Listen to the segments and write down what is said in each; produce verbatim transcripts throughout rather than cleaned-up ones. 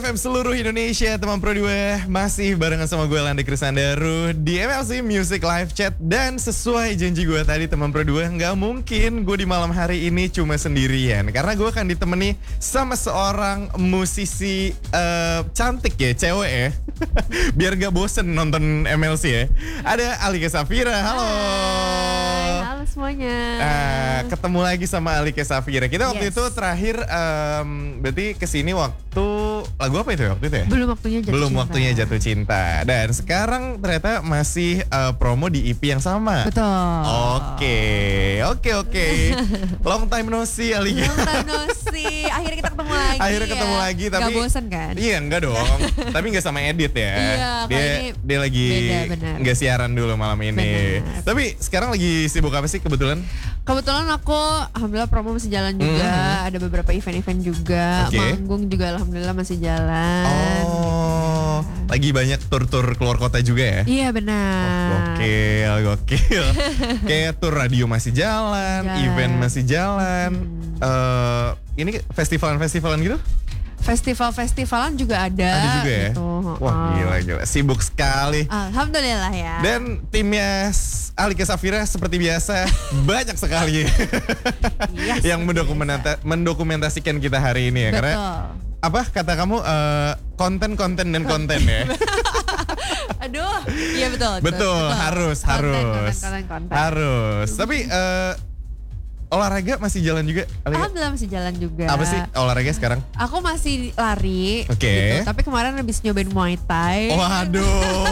F M seluruh Indonesia, teman Pro dua masih barengan sama gue Landi Krisandaru di M L C Music Live Chat. Dan sesuai janji gue tadi teman Pro dua, nggak mungkin gue di malam hari ini cuma sendirian, karena gue akan ditemani sama seorang musisi uh, cantik ya, cewek ya. Biar gak bosen nonton M L C ya. Ada Alika Safira, halo. Hai, halo semuanya. Uh, ketemu lagi sama Alika Safira. Kita waktu Yes. itu terakhir um, berarti kesini waktu lagu apa itu ya waktu itu ya? Belum waktunya jatuh Belum cinta. waktunya jatuh cinta. Dan sekarang ternyata masih uh, promo di E P yang sama. Betul. Oke, oke, oke. Long time no see, Alika. Long time no see. Akhirnya kita ketemu lagi. Akhirnya ketemu ya. lagi, tapi Gak bosen kan? Iya, enggak dong. Tapi enggak sama Edit ya. Iya, dia kali ini dia lagi beda, benar. enggak siaran dulu malam ini. Benar. Tapi sekarang lagi sibuk apa sih kebetulan? Kebetulan aku alhamdulillah promo masih jalan juga. Mhm. Ada beberapa event-event juga. Oke. Manggung juga alhamdulillah masih jalan. Oh, lagi banyak tur-tur keluar kota juga ya? Iya benar. Gokil, gokil. Kayak tur radio masih jalan, Jalan. event masih jalan. Eh, ini festivalan-festivalan gitu? Festival-festivalan juga ada. Ada juga ya? Gitu. Wah, Oh. gila, gila. Sibuk sekali. Alhamdulillah ya. Dan timnya Alika Safira seperti biasa banyak sekali Iya, yang seperti mendokumenta- mendokumentasikan kita hari ini ya. Betul. Karena apa kata kamu eh, konten-konten dan konten ya? Aduh, iya betul. Betul, harus, Konten, harus, konten, konten, konten. harus. Tapi eh, olahraga masih jalan juga, Alika? Alhamdulillah masih jalan juga. Apa sih olahraga sekarang? Aku masih lari. Oke. Gitu. Tapi kemarin habis nyobain Muay Thai. Waduh.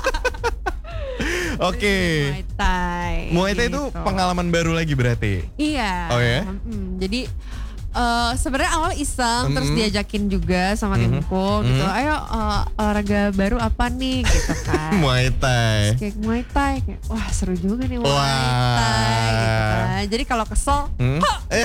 Oke. Muay Thai. Muay Thai itu gitu. pengalaman baru lagi berarti? Iya. Oh ya? Mm, jadi eh, sebenarnya awal iseng, terus Mm-mm. diajakin juga sama Mhm. timku gitu. Mhm. Ayo eh, olahraga baru apa nih gitu kan. Muay Thai. Kayak Muay Thai kayak wah seru juga nih Muay Wah. Thai gitu kan. Jadi kalau kesel Hmm? Eh.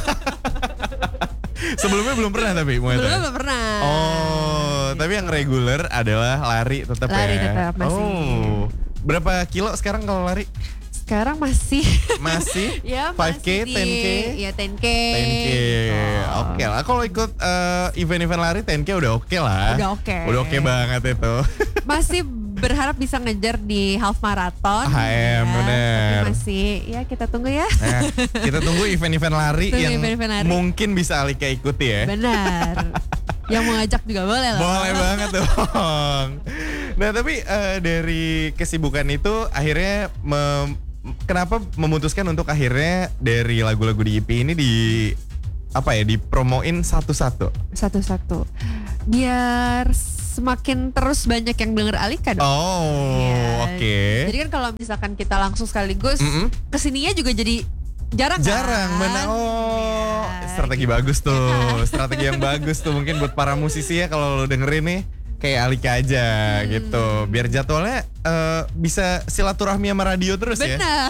Sebelumnya belum pernah tapi Muay Thai? belum belum pernah. Oh, tapi yang reguler adalah lari tetap ya? Lari tetap, masih. Oh, berapa kilo sekarang kalau lari? Sekarang masih Masih? ya lima K, masih di- ten K? ya ten K ten K, gitu. oke lah. Kalau ikut eh, event-event lari ten K udah oke lah. Udah oke. Udah oke banget itu. Masih berharap bisa ngejar di half marathon H M, bener. tapi masih ya kita tunggu ya. Nah, kita tunggu event-event lari Tunggu yang event-event lari. mungkin bisa Alika ikuti ya. Benar. Yang mau ngajak juga boleh loh. Boleh banget dong. Nah tapi eh, dari kesibukan itu akhirnya mem- kenapa memutuskan untuk akhirnya dari lagu-lagu di E P ini di apa ya dipromoin satu-satu? Satu-satu. Biar semakin terus banyak yang denger Alika dong. Oh, Iya. oke. Jadi kan kalau misalkan kita langsung sekaligus Mm-mm. kesininya juga jadi jarang Jarang, kan? benar. Oh, Iya, strategi gitu. bagus tuh. Strategi yang bagus tuh mungkin buat para musisi ya kalau lo dengerin nih kayak Alika aja Hmm. gitu. Biar jadwalnya eh, bisa silaturahmi sama radio terus ya. Benar.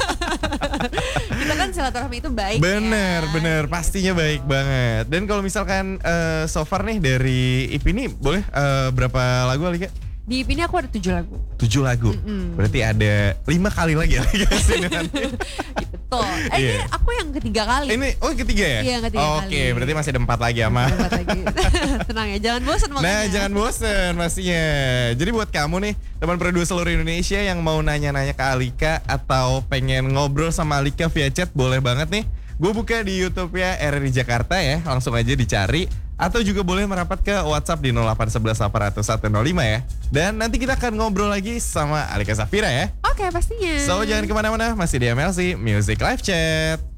Kita kan silaturahmi itu baik. Bener, ya, bener, gitu. pastinya baik banget. Dan kalau misalkan eh, so far nih dari E P ini boleh eh, berapa lagu Alika? Di E P ini aku ada tujuh lagu. Tujuh lagu. Mm-mm. Berarti ada lima kali lagi Alika sini nanti. Betul. Eh Iya. ini aku yang ketiga kali. Ini oh yang ketiga ya? Iya, yang ketiga Oke, kali. berarti masih ada empat lagi ama. Hebat lagi. Tenang ya, jangan bosan makanya. Nah, jangan bosen pastinya. Jadi buat kamu nih, teman produser seluruh Indonesia yang mau nanya-nanya ke Alika atau pengen ngobrol sama Alika via chat, boleh banget nih. Gue buka di YouTube ya R R I Jakarta ya, langsung aja dicari. Atau juga boleh merapat ke WhatsApp di nol delapan satu satu delapan nol satu nol lima ya. Dan nanti kita akan ngobrol lagi sama Alika Safira ya. Oke, pastinya. So, jangan kemana-mana, masih di M L C Music Live Chat.